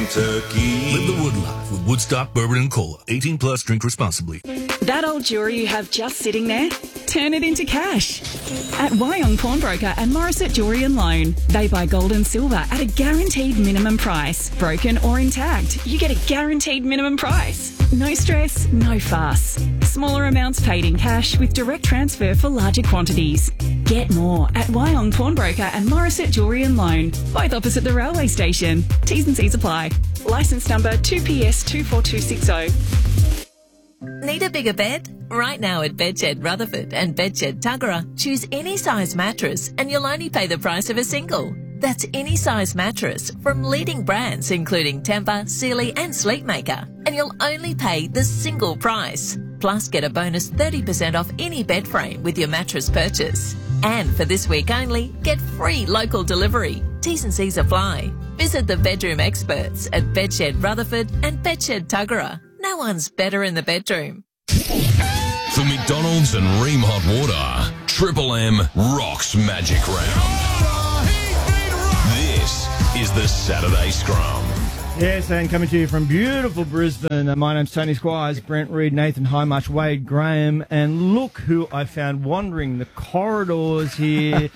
Kentucky. Live the wood life with Woodstock Bourbon and Cola. 18 plus, drink responsibly. That old jewellery you have just sitting there? Turn it into cash. At Wyong Pawnbroker and Morissette Jewellery and Loan, they buy gold and silver at a guaranteed minimum price. Broken or intact, you get a guaranteed minimum price. No stress, no fuss. Smaller amounts paid in cash with direct transfer for larger quantities. Get more at Wyong Pawnbroker and Morissette Jewellery and Loan, both opposite the railway station. T's and C's apply. Licence number 2PS24260. Need a bigger bed? Right now at Bedshed Rutherford and Bedshed Tuggerah, choose any size mattress and you'll only pay the price of a single. That's any size mattress from leading brands including Tempur, Sealy and Sleepmaker. And you'll only pay the single price. Plus get a bonus 30% off any bed frame with your mattress purchase. And for this week only, get free local delivery. T's and C's apply. Visit the bedroom experts at Bedshed Rutherford and Bedshed Tuggerah. No one's better in the bedroom. For McDonald's and Ream Hot Water, Triple M rocks Magic Round. This is the Saturday Scrum. Yes, and coming to you from beautiful Brisbane, my name's Tony Squires, Brent Reed, Nathan Highmarsh, Wade Graham, and look who I found wandering the corridors here,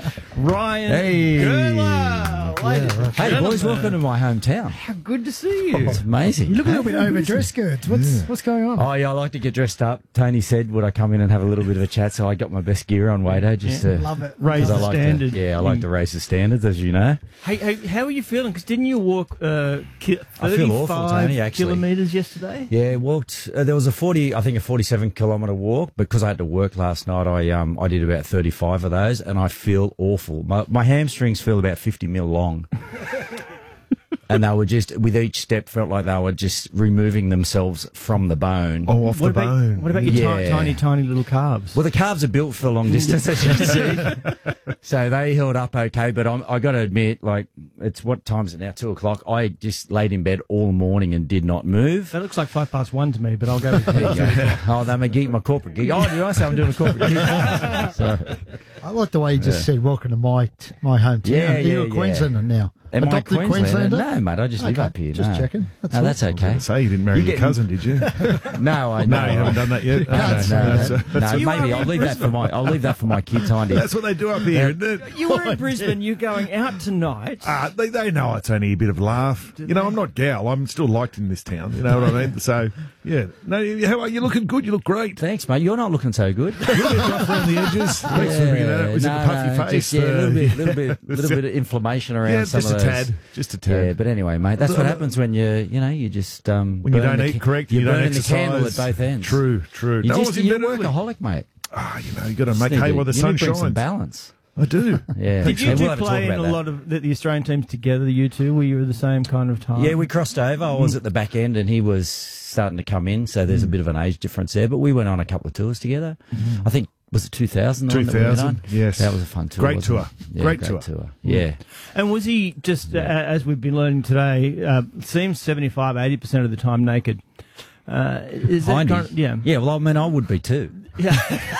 Ryan Gerler. Hey, boys, welcome to my hometown. How good to see you. It's amazing. You look a little bit overdressed, Gert. What's going on? Oh, yeah, I like to get dressed up. Tony said, would I come in and have a little bit of a chat, so I got my best gear on, Wado, just to love it. Raise the standard. I like to raise the standards, as you know. Hey, how are you feeling? Because didn't you walk I feel awful, Tony, actually. kilometres yesterday? Yeah, walked. There was a 47-kilometre walk. Because I had to work last night, I did about 35 of those, and I feel awful. My hamstrings feel about 50 mil long. And they were just, with each step, felt like they were just removing themselves from the bone. Oh, off the bone. What about your tiny little calves? Well, the calves are built for long distance, as you can see. So they held up okay, but I got to admit, like, what time is it now? 2 o'clock. I just laid in bed all morning and did not move. That looks like 1:05 to me, but I'll go with you. Oh, I'm a geek, my corporate geek. Oh, did I say I'm doing a corporate geek? So, I like the way you just said, welcome to my hometown. You're a Queenslander now. Am I Adopted Queenslander? No, mate, I just live up here. Just checking. That's okay. Say you didn't marry your cousin, did you? No, I you haven't done that yet. No, maybe I'll leave that for my kids, Andy. That's what they do up here, isn't it? You were in Brisbane. You're going out tonight. They know it's only a bit of a laugh. I'm not gal. I'm still liked in this town. You know what I mean? So, yeah. No, how are you? Looking good. You look great. Thanks, mate. You're not looking so good. You're a bit rough around the edges. Thanks for bringing that up. Was it the puffy face? Just, a little bit of inflammation around some of those. Just a tad. Yeah, but anyway, mate, that's what happens when you just when you don't eat correct, you don't exercise. The candle at both ends. True. You're a workaholic, mate. You got to make hay while the sun shines. Some balance. I do. Yeah. Did you two play in a lot of the Australian teams together? You two, were you at the same kind of time? Yeah, we crossed over. I was at the back end, and he was starting to come in. So there's a bit of an age difference there. But we went on a couple of tours together. I think. Was it 2000? 2000, yes. That was a fun tour. Great tour. Yeah, great tour. Yeah. And was he just, as we've been learning today, seems 75-80% of the time naked? Is that kind of, yeah. Yeah, well, I mean, I would be too. Yeah.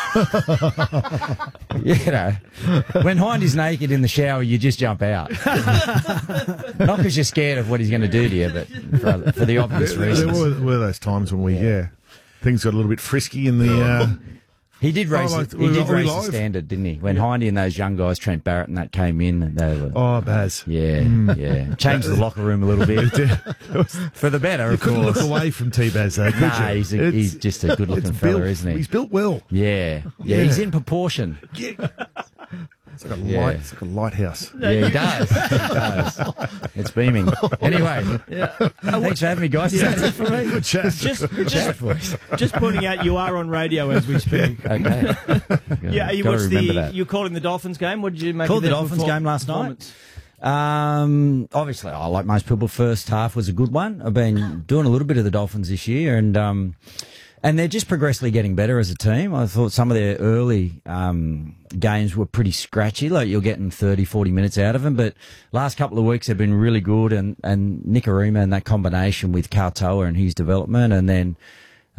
When Hindy's naked in the shower, you just jump out. Not because you're scared of what he's going to do to you, but for the obvious reasons. There were those times when things got a little bit frisky in the... He did raise the standard, didn't he? When Hindy and those young guys, Trent Barrett and that came in, they were... Oh, Baz. Yeah. Changed the locker room a little bit. For the better, of course. You couldn't look away from T-Baz, though, could you? Nah, he's just a good-looking fella, isn't he? He's built well. Yeah. He's in proportion. Yeah. It's like a lighthouse. Yeah, he does. It's beaming. Anyway, thanks for having me, guys. That's it for me. Good chat. Just pointing out you are on radio as we speak. Okay. You calling the Dolphins game? What did you make Called of the Dolphins game last night? Obviously, like most people, first half was a good one. I've been doing a little bit of the Dolphins this year, and they're just progressively getting better as a team. I thought some of their early games were pretty scratchy, like you're getting 30, 40 minutes out of them. But last couple of weeks have been really good, and Nick Arima and that combination with Kartoa and his development, and then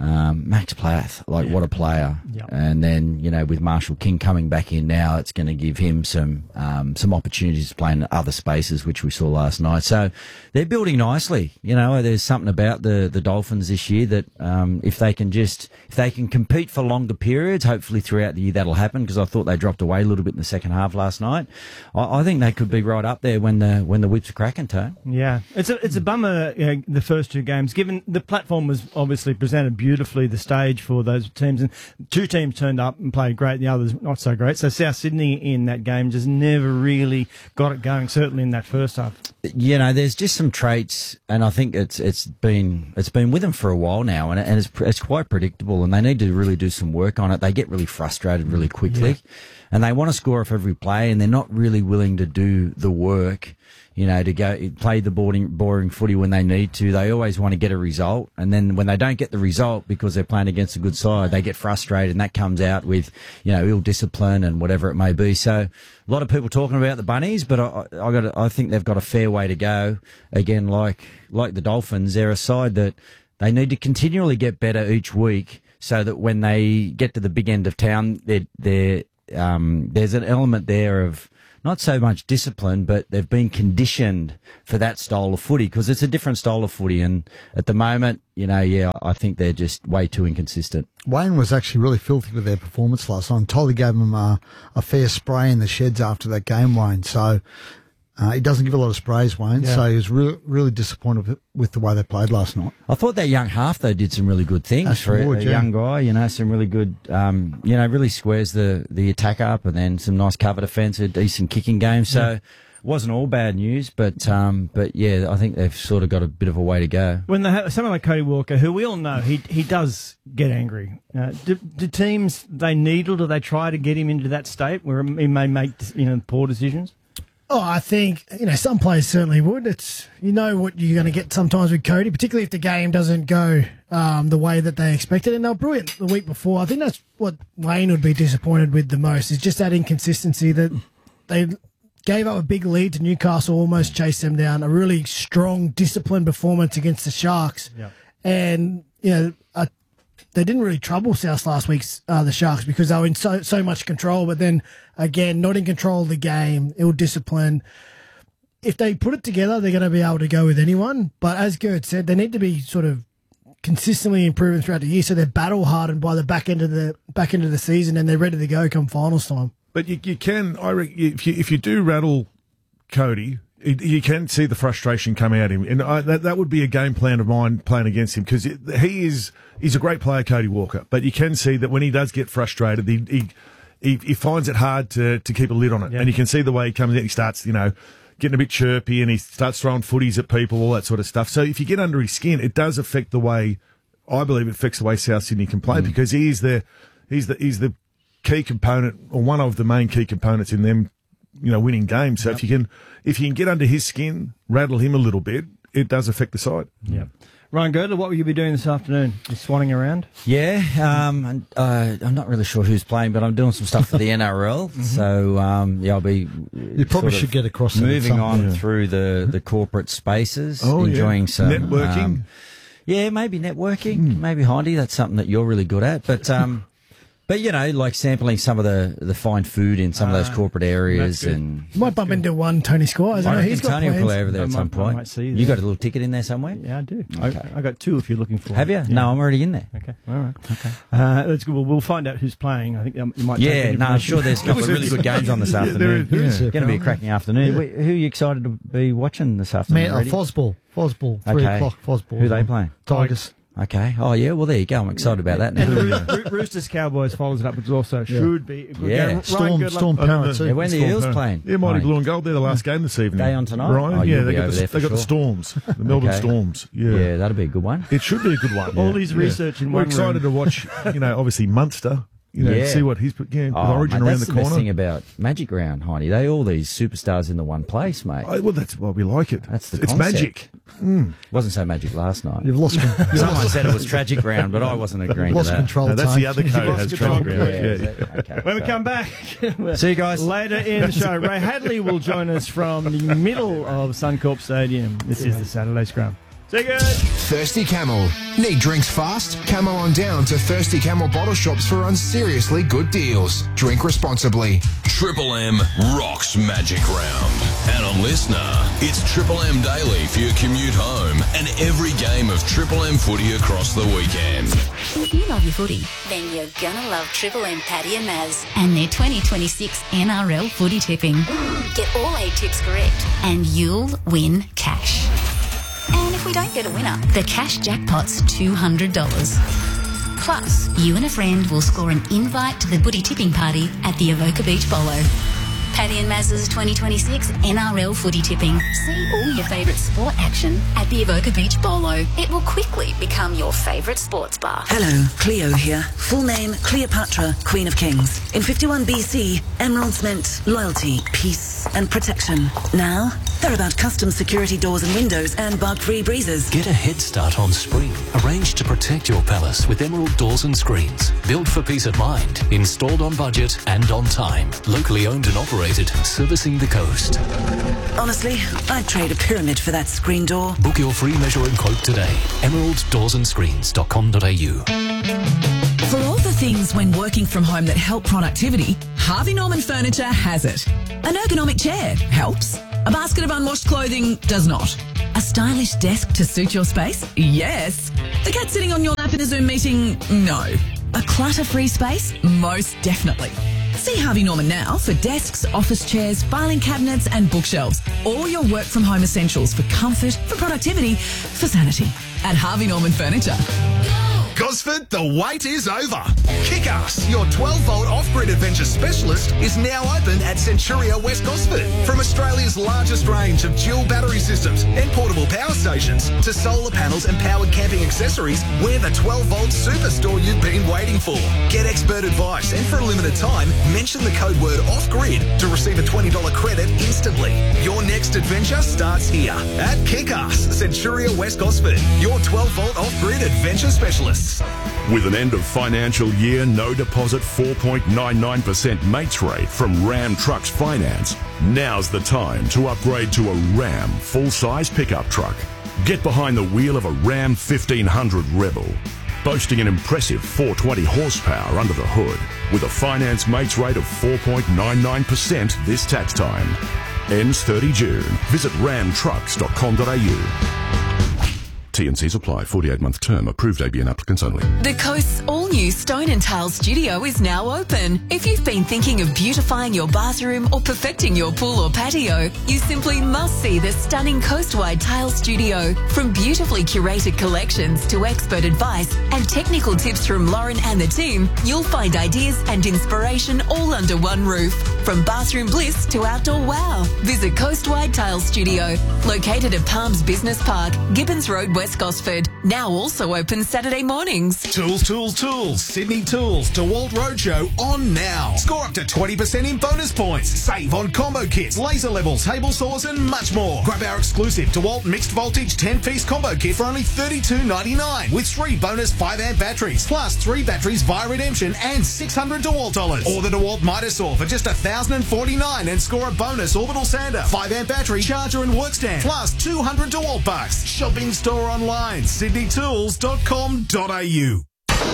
Max Plath, what a player. Yep. And then, with Marshall King coming back in now, it's going to give him some opportunities to play in other spaces, which we saw last night. So they're building nicely. There's something about the Dolphins this year that if they can compete for longer periods, hopefully throughout the year that'll happen, because I thought they dropped away a little bit in the second half last night. I think they could be right up there when the whips are cracking, Tone. Yeah, it's a bummer, the first two games, given the platform was obviously presented beautifully, the stage for those teams, and two teams turned up and played great, the others not so great. So South Sydney in that game just never really got it going, certainly in that first half. There's just some traits, and I think it's been with them for a while now, and it's quite predictable, and they need to really do some work on it. They get really frustrated really quickly, and they want to score off every play, and they're not really willing to do the work, to go play the boring footy when they need to. They always want to get a result, and then when they don't get the result because they're playing against a good side, they get frustrated, and that comes out with ill discipline and whatever it may be. So a lot of people talking about the Bunnies, but I think they've got a fair way to go. Again, like the Dolphins, they're a side that they need to continually get better each week, so that when they get to the big end of town, there's an element there of not so much discipline, but they've been conditioned for that style of footy, because it's a different style of footy. And at the moment, I think they're just way too inconsistent. Wayne was actually really filthy with their performance last night. Totally gave them a fair spray in the sheds after that game, Wayne. So he doesn't give a lot of sprays, Wayne. Yeah. So he was really disappointed with the way they played last night. I thought that young half, though, did some really good things for a young guy. Some really good, really squares the attack up, and then some nice cover defence, a decent kicking game. So it wasn't all bad news, but I think they've sort of got a bit of a way to go. When they have someone like Cody Walker, who we all know, he does get angry. Do teams they needle? Do they try to get him into that state where he may make poor decisions? Oh, I think, some players certainly would. It's, what you're going to get sometimes with Cody, particularly if the game doesn't go the way that they expected. And they were brilliant the week before. I think that's what Wayne would be disappointed with the most, is just that inconsistency that they gave up a big lead to Newcastle, almost chased them down. A really strong, disciplined performance against the Sharks. Yep. And, they didn't really trouble South last week, the Sharks, because they were in so much control. But then, again, not in control of the game, ill-disciplined. If they put it together, they're going to be able to go with anyone. But as Gerd said, they need to be sort of consistently improving throughout the year, so they're battle-hardened by the back end of the season, and they're ready to go come finals time. But you can, I reckon, if you do rattle Cody, you can see the frustration come out of him, and that would be a game plan of mine playing against him, because he's a great player, Cody Walker. But you can see that when he does get frustrated, he finds it hard to keep a lid on it, and you can see the way he comes in. He starts, getting a bit chirpy, and he starts throwing footies at people, all that sort of stuff. So if you get under his skin, it does affect the way, I believe, it affects the way South Sydney can play, because he's the key component, or one of the main key components in them, winning games. So if you can get under his skin, rattle him a little bit, it does affect the side. Yeah. Ryan Girdler, what will you be doing this afternoon? Just swanning around? Yeah, I'm not really sure who's playing, but I'm doing some stuff for the NRL. Mm-hmm. So I'll be. You probably should get across. Moving on through the corporate spaces, enjoying some networking. Maybe networking, maybe Hindy. That's something that you're really good at, but. But, like sampling some of the fine food in some of those corporate areas. And you might bump into one Tony Squires. I he's got Tony plans. will play over there at some point. I might see you got a little ticket in there somewhere? Yeah, I do. Okay. I got two if you're looking for Have you? Yeah. No, I'm already in there. Okay. All right. Okay. That's good. Well, we'll find out who's playing. I think you might I'm sure there's a couple of really good games on this afternoon. It's going to be a cracking afternoon. Who are you excited to be watching this afternoon? Fosball, 3 o'clock, Fosball. Who are they playing? Tigers. Okay. Oh, yeah. Well, there you go. I'm excited about that now. And the Roosters Cowboys follows it up, which also should be a good game. Storm Parrot too. When the Eels playing? Yeah, Mighty Blue and Gold. They're the last game this evening. Day on tonight? Ryan? Oh, yeah, they got the Storms, the Melbourne Storms. Yeah, that'll be a good one. It should be a good one. All his research in We're one excited room. to watch, obviously Munster. See what he's with Origin around the corner. That's the best thing about Magic Round, Heine. They all these superstars in the one place, mate. Well, that's why we like it. That's the It's concept. Magic. Wasn't so magic last night. You've lost Someone said it was Tragic Round, but I wasn't agreeing lost to that. control. No, that's time. the other code has Tragic Round. Okay, When we come back, see you guys later in the show. Ray Hadley will join us from the middle of Suncorp Stadium. This is the Saturday Scrum. See you good. Thirsty Camel. Need drinks fast? Camel on down to Thirsty Camel bottle shops for unseriously good deals. Drink responsibly. Triple M rocks Magic Round. And on Listener, it's Triple M Daily for your commute home and every game of Triple M footy across the weekend. If you love your footy, then you're gonna love Triple M Paddy and Maz and their 2026 NRL footy tipping. Get all 8 tips correct and you'll win cash. And if we don't get a winner, the cash jackpot's $200. Plus, you and a friend will score an invite to the footy tipping party at the Avoca Beach Bolo. Paddy and Maz's 2026 NRL footy tipping. See all your favourite sport action at the Avoca Beach Bolo. It will quickly become your favourite sports bar. Hello, Cleo here. Full name, Cleopatra, Queen of Kings. In 51 BC, emeralds meant loyalty, peace and protection. Now, they're about custom security doors and windows and bug-free breezes. Get a head start on spring. Arrange to protect your palace with Emerald doors and screens. Built for peace of mind. Installed on budget and on time. Locally owned and operated. Servicing the coast. Honestly, I'd trade a pyramid for that screen door. Book your free measure and quote today. emeralddoorsandScreens.com.au. For all the things when working from home that help productivity, Harvey Norman Furniture has it. An ergonomic chair helps. A basket of unwashed clothing does not. A stylish desk to suit your space? Yes. The cat sitting on your lap in a Zoom meeting? No. A clutter-free space? Most definitely. See Harvey Norman now for desks, office chairs, filing cabinets and bookshelves. All your work from home essentials for comfort, for productivity, for sanity. At Harvey Norman Furniture. Gosford, the wait is over. Kick-Ass, your 12-volt off-grid adventure specialist, is now open at Centuria West Gosford. From Australia's largest range of dual battery systems and portable power stations to solar panels and powered camping accessories, we're the 12-volt superstore you've been waiting for. Get expert advice and for a limited time, mention the code word off-grid to receive a $20 credit instantly. Your next adventure starts here at Kick-Ass, Centuria West Gosford, your 12-volt off-grid adventure specialist. With an end of financial year, no deposit 4.99% mates rate from Ram Trucks Finance, now's the time to upgrade to a Ram full-size pickup truck. Get behind the wheel of a Ram 1500 Rebel, boasting an impressive 420 horsepower under the hood, with a finance mates rate of 4.99% this tax time. Ends 30 June. Visit ramtrucks.com.au. T&Cs apply. 48-month term. Approved ABN applicants only. The Coast's all-new Stone and Tile studio is now open. If you've been thinking of beautifying your bathroom or perfecting your pool or patio, you simply must see the stunning Coastwide Tile Studio. From beautifully curated collections to expert advice and technical tips from Lauren and the team, you'll find ideas and inspiration all under one roof. From bathroom bliss to outdoor wow. Visit Coastwide Tile Studio, located at Palms Business Park, Gibbons Road, West Gosford. Now also open Saturday mornings. Tools, Sydney Tools, DeWalt Roadshow on now. Score up to 20% in bonus points. Save on combo kits, laser levels, table saws and much more. Grab our exclusive DeWalt mixed voltage 10-piece combo kit for only $32.99 with 3 bonus 5-amp batteries, plus 3 batteries via redemption and $600 DeWalt dollars. Or the DeWalt Mitre Saw for just $1,049 and score a bonus orbital sander, 5-amp battery, charger and work stand, plus $200 DeWalt bucks. Shop in store online, sydneytools.com.au.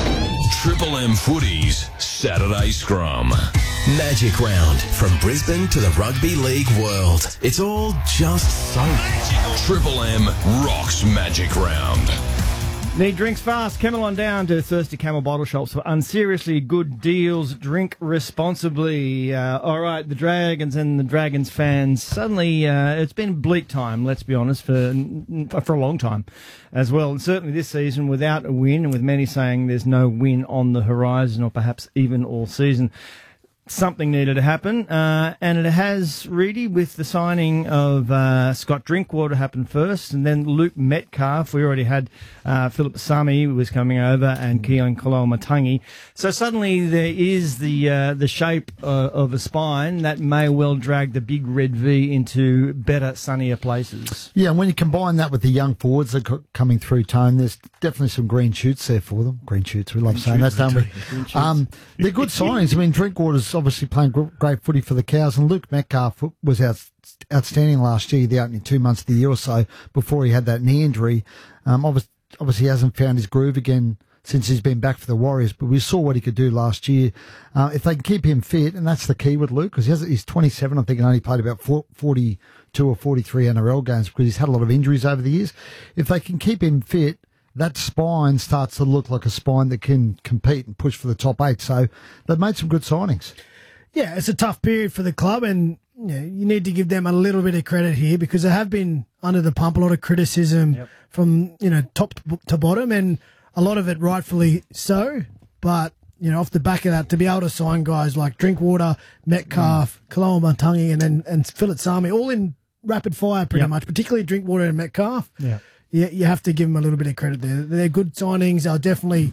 Triple M Footy's Saturday Scrum. Magic Round. From Brisbane to the Rugby League world. It's all just so magical. Triple M rocks Magic Round. Need drinks fast? Camel on down to Thirsty Camel bottle shops for unseriously good deals. Drink responsibly. All right, the Dragons and the Dragons fans. Suddenly, it's been bleak time, let's be honest, for a long time as well. And certainly this season without a win, and with many saying there's no win on the horizon or perhaps even all season. Something needed to happen, and it has really, with the signing of Scott Drinkwater happened first, and then Luke Metcalf. We already had Philip Sami was coming over, and Keon Koloamatangi. So suddenly there is the shape of a spine that may well drag the big red V into better, sunnier places. Yeah, and when you combine that with the young forwards that are coming through, Tone, there's definitely some green shoots there for them. Green shoots, we love saying that, don't we? They're good signings. I mean, Drinkwater's obviously playing great footy for the Cows, and Luke Metcalf was outstanding last year, the opening 2 months of the year or so before he had that knee injury. Obviously, he hasn't found his groove again since he's been back for the Warriors, but we saw what he could do last year. If they can keep him fit, and that's the key with Luke, because he's 27, I think, and only played about 42 or 43 NRL games because he's had a lot of injuries over the years. If they can keep him fit, that spine starts to look like a spine that can compete and push for the top 8. So they've made some good signings. Yeah, it's a tough period for the club, and you need to give them a little bit of credit here because they have been under the pump, a lot of criticism from top to bottom, and a lot of it rightfully so. But off the back of that, to be able to sign guys like Drinkwater, Metcalf, Kaloa Matangi, and Philip Sami, all in rapid fire pretty much, particularly Drinkwater and Metcalf. Yeah. You have to give them a little bit of credit there. They're good signings. They'll definitely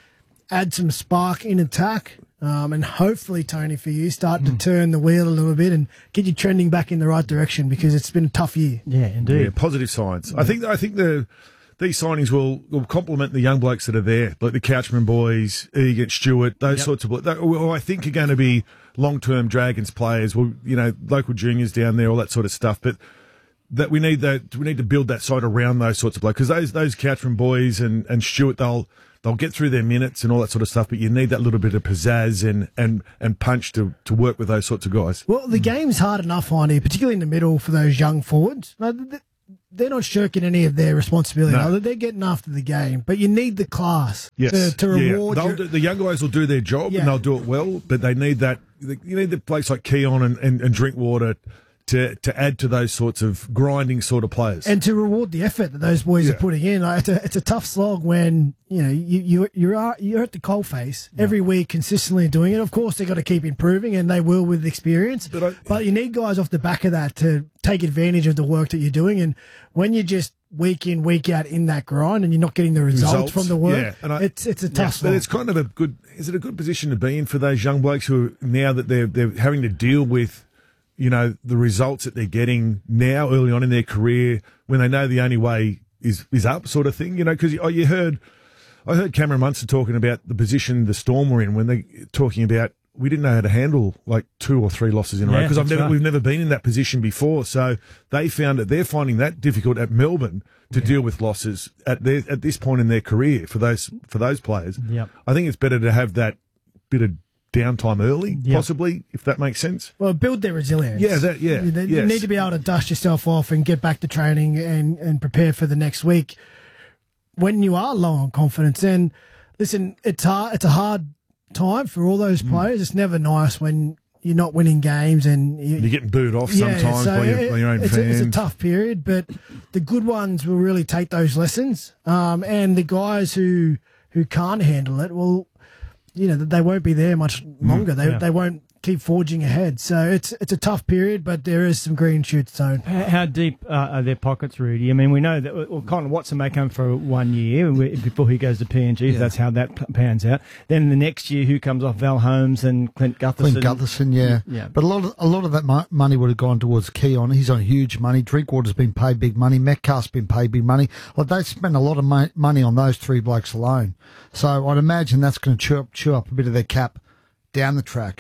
add some spark in attack. And hopefully, Tony, for you, start to turn the wheel a little bit and get you trending back in the right direction because it's been a tough year. Yeah, indeed. Yeah, positive signs. I think these signings will complement the young blokes that are there, like the Couchman boys, Egan, Stewart, those sorts of blokes. I think are going to be long-term Dragons players. Well, local juniors down there, all that sort of stuff. But that we need to build that side around those sorts of blokes because those Couchman boys and Stewart, they'll get through their minutes and all that sort of stuff, but you need that little bit of pizzazz and punch to work with those sorts of guys. Well, the game's hard enough, Hindy, particularly in the middle for those young forwards. They're not shirking any of their responsibility. No. They're getting after the game, but you need the class to reward the young guys will do their job and they'll do it well, but they need that. You need the blokes like Keon and Drinkwater to add to those sorts of grinding sort of players. And to reward the effort that those boys are putting in. It's a tough slog when, you're at the coalface every week consistently doing it. Of course, they've got to keep improving, and they will with experience. But you need guys off the back of that to take advantage of the work that you're doing. And when you're just week in, week out in that grind and you're not getting the results from the work, it's a tough slog. But it's kind of a good position to be in for those young blokes who are, now that they're having to deal with the results that they're getting now early on in their career when they know the only way is up sort of thing, because I heard Cameron Munster talking about the position the Storm were in when they talking about we didn't know how to handle like 2 or 3 losses in a row because we've never been in that position before. So they're finding that difficult at Melbourne to deal with losses at this point in their career for those players. Yep. I think it's better to have that bit of downtime early, possibly, if that makes sense. Well, build their resilience. You need to be able to dust yourself off and get back to training and prepare for the next week when you are low on confidence. And listen, it's a hard time for all those players. It's never nice when you're not winning games and you're getting booed off sometimes by your own fans. It's a tough period, but the good ones will really take those lessons. And the guys who can't handle it, well, they won't be there much longer. They won't keep forging ahead. So it's a tough period, but there is some green shoots sown. How deep are their pockets, Rudy? I mean, we know that Colin Watson may come for 1 year before he goes to PNG. Yeah. That's how that pans out. Then the next year, who comes off? Val Holmes and Clint Gutherson. Yeah. But a lot of that money would have gone towards Keon. He's on huge money. Drinkwater's been paid big money. Metcalf's been paid big money. Like they spent a lot of money on those 3 blokes alone. So I'd imagine that's going to chew up a bit of their cap down the track.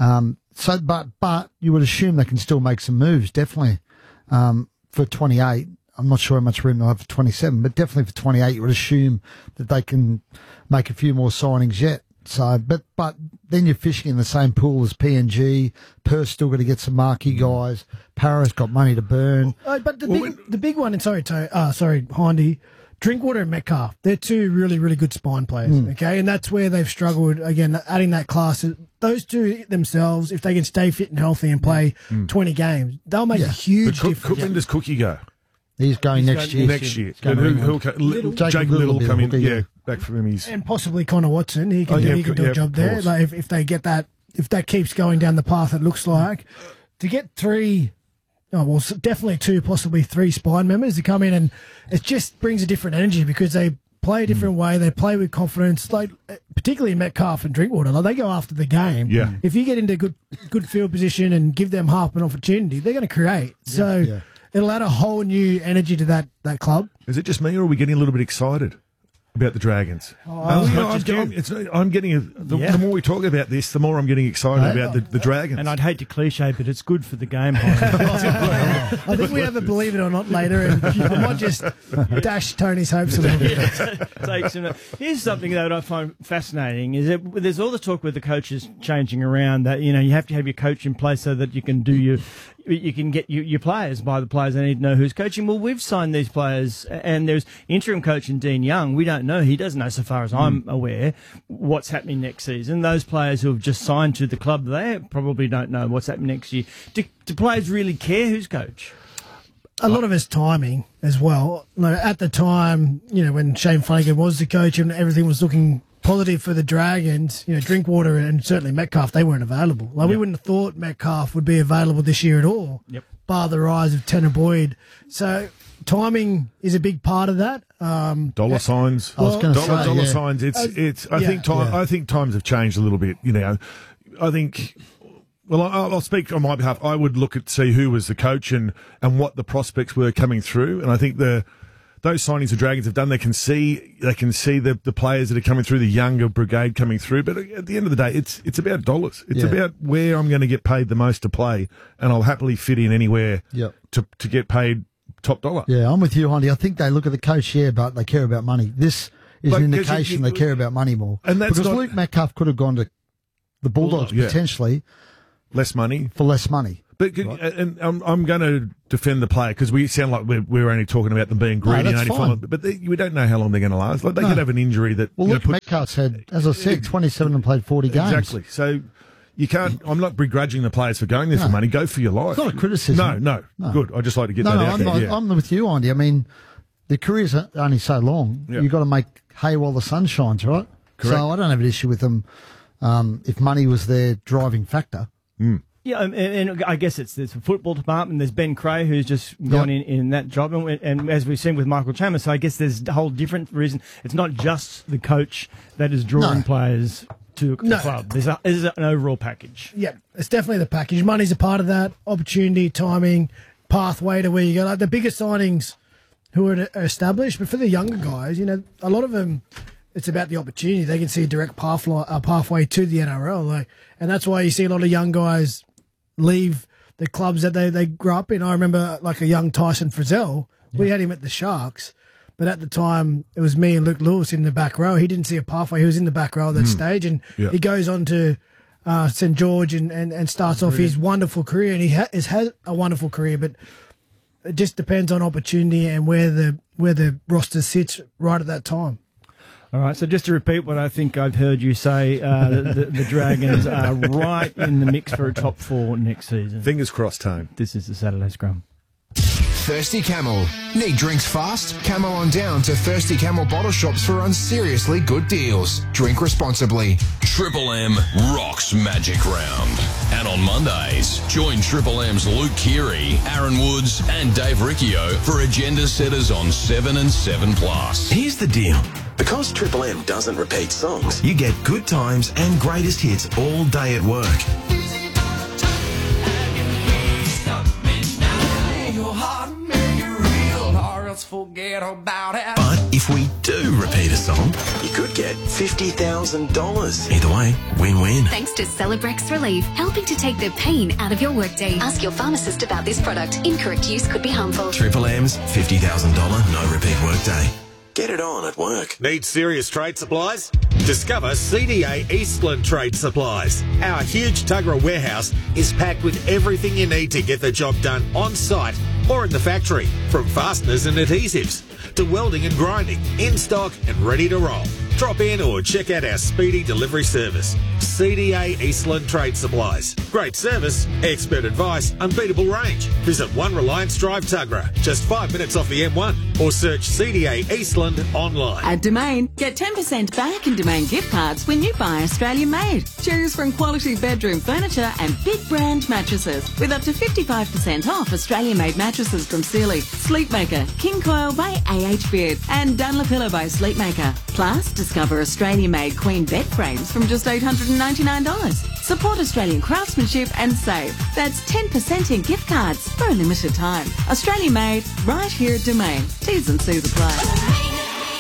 But you would assume they can still make some moves, definitely, for 28. I'm not sure how much room they'll have for 27, but definitely for 28, you would assume that they can make a few more signings yet. So, but then you're fishing in the same pool as PNG. Perth's still got to get some marquee guys. Para's got money to burn. But the big one, and sorry, Hindy, Drinkwater and Metcalf, they're 2 really, really good spine players, okay? And that's where they've struggled, again, adding that class. Those 2 themselves, if they can stay fit and healthy and play 20 games, they'll make a huge difference. When does Cookie go? He's going next year. Next year. Jacob Little will come in, back from him. And possibly Connor Watson. He can do a job there. Like if they get that, if that keeps going down the path it looks like, to get 3... definitely 2, possibly 3 spine members to come in, and it just brings a different energy because they play a different way. They play with confidence, like particularly Metcalf and Drinkwater. Like they go after the game. Yeah. If you get into good field position and give them half an opportunity, they're going to create. It'll add a whole new energy to that club. Is it just me, or are we getting a little bit excited about the Dragons. I'm getting the more we talk about this, the more I'm getting excited about the Dragons. And I'd hate to cliche, but it's good for the game. I think we have a believe it or not later, and I might just dash Tony's hopes a little bit. Here's something that I find fascinating: is that there's all the talk with the coaches changing around that you have to have your coach in place so that you can do you can get your players by the players. They need to know who's coaching. Well, we've signed these players, and there's interim coach in Dean Young. We don't know. He doesn't know, so far as I'm aware, what's happening next season. Those players who have just signed to the club, they probably don't know what's happening next year. Do players really care who's coach? A lot of it's timing as well. At the time, when Shane Flanagan was the coach and everything was looking positive for the Dragons, Drinkwater and certainly Metcalf, they weren't available. We wouldn't have thought Metcalf would be available this year at all, bar the rise of Tanner Boyd. So timing is a big part of that. Dollar signs. Dollar signs. I think times have changed a little bit. I think. Well, I'll speak on my behalf. I would look at see who was the coach and what the prospects were coming through, and I think those signings the Dragons have done, they can see the players that are coming through, the younger brigade coming through. But at the end of the day, it's about dollars. It's about where I'm going to get paid the most to play, and I'll happily fit in anywhere to get paid top dollar. Yeah, I'm with you, Hondy. I think they look at the coach, but they care about money. This is an indication they care about money more. And that's because Luke Metcalf could have gone to the Bulldogs potentially. Less money. For less money. But and I'm going to defend the player because we sound like we're only talking about them being greedy and only following. But we don't know how long they're going to last. They could have an injury that. Well, look, Metcalf's had, as I said, 27 and played 40 games. Exactly. So you can't. I'm not begrudging the players for going there for money. Go for your life. It's not a criticism. No. Good. I just like to get that out there. I'm with you, Andy. I mean, the career's only so long. You've got to make hay while the sun shines, right? Correct. So I don't have an issue with them if money was their driving factor. Yeah, and I guess there's a football department. There's Ben Cray, who's just gone in that job, and as we've seen with Michael Chalmers, so I guess there's a whole different reason. It's not just the coach that is drawing players to the club. There's an overall package. Yeah, it's definitely the package. Money's a part of that. Opportunity, timing, pathway to where you go. Like the bigger signings who are established, but for the younger guys, a lot of them, it's about the opportunity. They can see a direct pathway to the NRL, and that's why you see a lot of young guys leave the clubs that they grew up in. I remember like a young Tyson Frizzell. We had him at the Sharks, but at the time it was me and Luke Lewis in the back row. He didn't see a pathway. He was in the back row at that stage, and he goes on to St. George and starts off his wonderful career, and he has had a wonderful career, but it just depends on opportunity and where the roster sits right at that time. All right, so just to repeat what I think I've heard you say, the Dragons are right in the mix for a top 4 next season. Fingers crossed, Tone. This is the Saturday Scrum. Thirsty Camel. Need drinks fast? Camel on down to Thirsty Camel bottle shops for seriously good deals. Drink responsibly. Triple M rocks Magic Round. And on Mondays, join Triple M's Luke Keary, Aaron Woods and Dave Riccio for agenda setters on 7 and 7+. Here's the deal. Because Triple M doesn't repeat songs, you get good times and greatest hits all day at work. But if we do repeat a song, you could get $50,000. Either way, win-win. Thanks to Celebrex Relief, helping to take the pain out of your workday. Ask your pharmacist about this product. Incorrect use could be harmful. Triple M's $50,000 no repeat workday. Get it on at work. Need serious trade supplies? Discover CDA Eastland Trade Supplies. Our huge Tuggerah warehouse is packed with everything you need to get the job done on site or in the factory, from fasteners and adhesives to welding and grinding, in stock and ready to roll. Drop in or check out our speedy delivery service. CDA Eastland Trade Supplies. Great service, expert advice, unbeatable range. Visit 1 Reliance Drive, Tuggerah, just 5 minutes off the M1, or search CDA Eastland online. At Domain, get 10% back in Domain gift cards when you buy Australian made. Choose from quality bedroom furniture and big brand mattresses with up to 55% off Australian made mattresses from Sealy, Sleepmaker, King Coil by AH Beard, and Dunlopillow by Sleepmaker. Plus, discover Australian-made Queen bed frames from just $899. Support Australian craftsmanship and save. That's 10% in gift cards for a limited time. Australian-made, right here at Domain. T's and C's apply.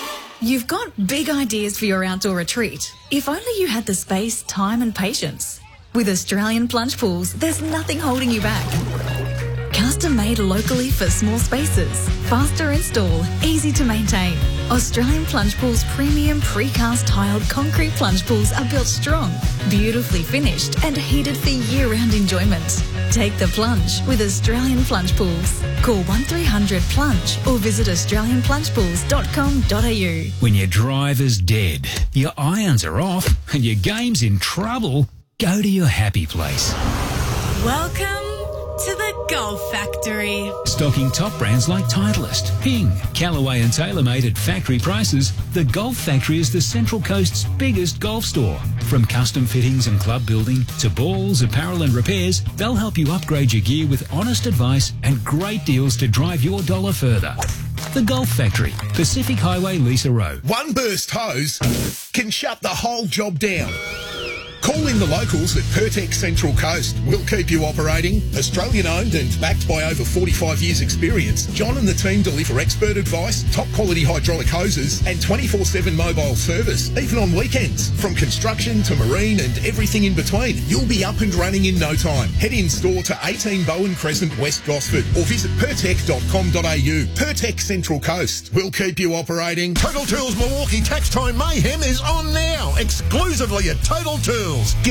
You've got big ideas for your outdoor retreat. If only you had the space, time and patience. With Australian Plunge Pools, there's nothing holding you back. Custom made locally for small spaces. Faster install, easy to maintain. Australian Plunge Pools premium precast tiled concrete plunge pools are built strong, beautifully finished and heated for year-round enjoyment. Take the plunge with Australian Plunge Pools. Call 1300 Plunge or visit australianplungepools.com.au. When your driver's dead, your irons are off and your game's in trouble, go to your happy place. Welcome to the Golf Factory. Stocking top brands like Titleist, Ping, Callaway and TaylorMade at factory prices, the Golf Factory is the Central Coast's biggest golf store. From custom fittings and club building to balls, apparel and repairs, they'll help you upgrade your gear with honest advice and great deals to drive your dollar further. The Golf Factory, Pacific Highway, Lisa Rowe. One burst hose can shut the whole job down. Call in the locals at Pertex Central Coast. We'll keep you operating. Australian owned and backed by over 45 years experience, John and the team deliver expert advice, top quality hydraulic hoses and 24/7 mobile service, even on weekends. From construction to marine and everything in between, you'll be up and running in no time. Head in store to 18 Bowen Crescent, West Gosford or visit pertec.com.au. Pertex Central Coast. We'll keep you operating. Total Tools Milwaukee Tax Time Mayhem is on now, exclusively at Total Tools.